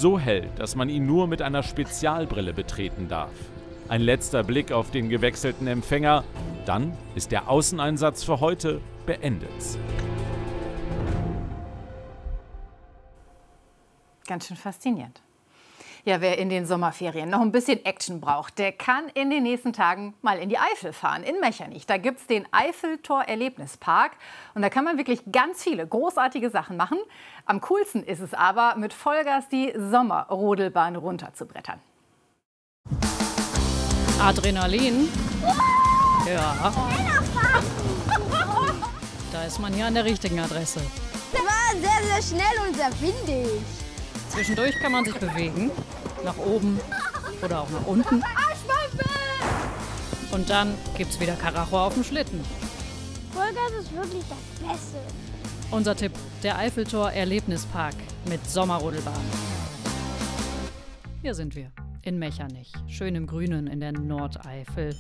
So hell, dass man ihn nur mit einer Spezialbrille betreten darf. Ein letzter Blick auf den gewechselten Empfänger, dann ist der Außeneinsatz für heute beendet. Ganz schön faszinierend. Ja, wer in den Sommerferien noch ein bisschen Action braucht, der kann in den nächsten Tagen mal in die Eifel fahren, in Mechernich. Da gibt es den Eiffeltor-Erlebnispark und da kann man wirklich ganz viele großartige Sachen machen. Am coolsten ist es aber, mit Vollgas die Sommerrodelbahn runterzubrettern. Adrenalin? Ja. Da ist man hier an der richtigen Adresse. Der war sehr, sehr schnell und sehr windig. Zwischendurch kann man sich bewegen, nach oben oder auch nach unten. Und dann gibt's wieder Karacho auf dem Schlitten. Vollgas ist wirklich das Beste. Unser Tipp, der Eiffeltor Erlebnispark mit Sommerrodelbahn. Hier sind wir, in Mechernich, schön im Grünen in der Nordeifel.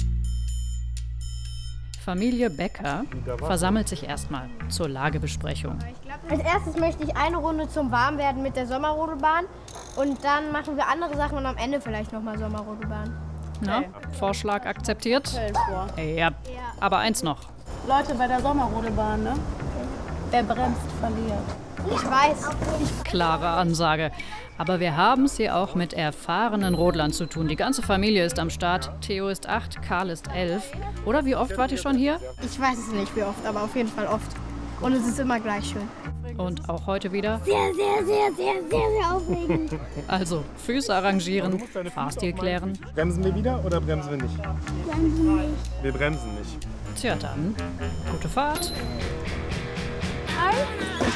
Familie Becker versammelt sich erstmal zur Lagebesprechung. Als erstes möchte ich eine Runde zum Warmwerden mit der Sommerrodelbahn und dann machen wir andere Sachen und am Ende vielleicht nochmal Sommerrodelbahn. Na, Vorschlag akzeptiert? Ja, aber eins noch. Leute, bei der Sommerrodelbahn, ne? Wer bremst, verliert. Ich weiß. Klare Ansage. Aber wir haben es hier auch mit erfahrenen Rodlern zu tun. Die ganze Familie ist am Start. Theo ist 8, Karl ist 11. Oder wie oft wart ihr schon hier? Ich weiß es nicht wie oft, aber auf jeden Fall oft. Und es ist immer gleich schön. Und auch heute wieder? Sehr, sehr, sehr, sehr, sehr, sehr aufregend. Also, Füße arrangieren, Fahrstil klären. Bremsen wir wieder oder bremsen wir nicht? Bremsen nicht. Wir bremsen nicht. Tja, dann, gute Fahrt.